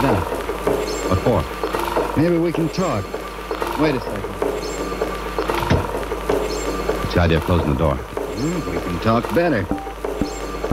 out. What for? Maybe we can talk. Wait a second. What's the idea of closing the door? We can talk better.